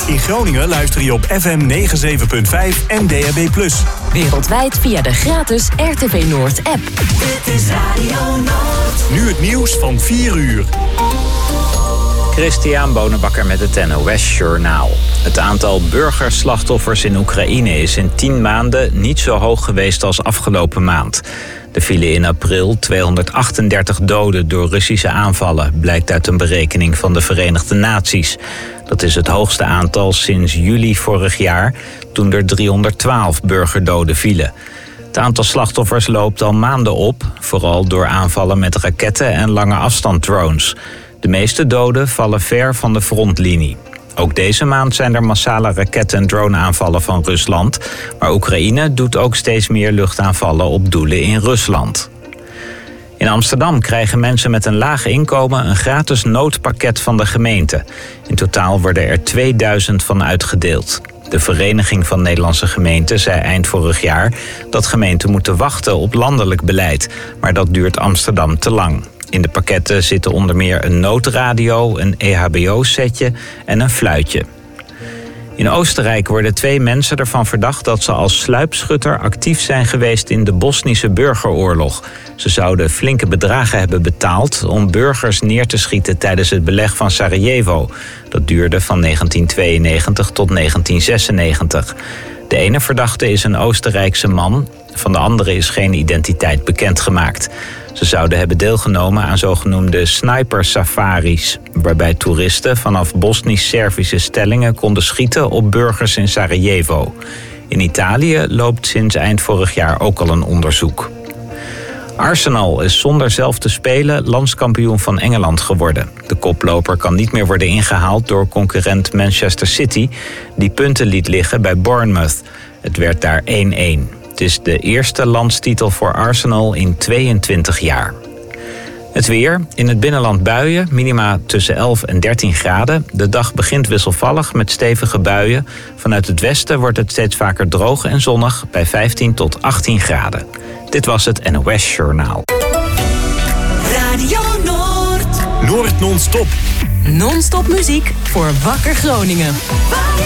In Groningen luister je op FM 97.5 en DAB+. Wereldwijd via de gratis RTV Noord app. Dit is Radio Noord. Nu het nieuws van 4 uur. Christian Bonenbakker met het NOS Journaal. Het aantal burgerslachtoffers in Oekraïne is in 10 maanden niet zo hoog geweest als afgelopen maand. Er vielen in april 238 doden door Russische aanvallen, blijkt uit een berekening van de Verenigde Naties. Dat is het hoogste aantal sinds juli vorig jaar, toen er 312 burgerdoden vielen. Het aantal slachtoffers loopt al maanden op, vooral door aanvallen met raketten en lange afstanddrones. De meeste doden vallen ver van de frontlinie. Ook deze maand zijn er massale raketten- en droneaanvallen van Rusland. Maar Oekraïne doet ook steeds meer luchtaanvallen op doelen in Rusland. In Amsterdam krijgen mensen met een laag inkomen een gratis noodpakket van de gemeente. In totaal worden er 2000 van uitgedeeld. De Vereniging van Nederlandse Gemeenten zei eind vorig jaar dat gemeenten moeten wachten op landelijk beleid. Maar dat duurt Amsterdam te lang. In de pakketten zitten onder meer een noodradio, een EHBO-setje en een fluitje. In Oostenrijk worden 2 mensen ervan verdacht dat ze als sluipschutter actief zijn geweest in de Bosnische burgeroorlog. Ze zouden flinke bedragen hebben betaald om burgers neer te schieten tijdens het beleg van Sarajevo. Dat duurde van 1992 tot 1996. De ene verdachte is een Oostenrijkse man, van de andere is geen identiteit bekendgemaakt. Ze zouden hebben deelgenomen aan zogenoemde sniper-safaris, waarbij toeristen vanaf Bosnisch-Servische stellingen konden schieten op burgers in Sarajevo. In Italië loopt sinds eind vorig jaar ook al een onderzoek. Arsenal is zonder zelf te spelen landskampioen van Engeland geworden. De koploper kan niet meer worden ingehaald door concurrent Manchester City, die punten liet liggen bij Bournemouth. Het werd daar 1-1. Het is de eerste landstitel voor Arsenal in 22 jaar. Het weer. In het binnenland buien, minima tussen 11 en 13 graden. De dag begint wisselvallig met stevige buien. Vanuit het westen wordt het steeds vaker droog en zonnig bij 15 tot 18 graden. Dit was het NOS Journaal. Radio Noord. Noord non-stop. Non-stop muziek voor Wakker Groningen.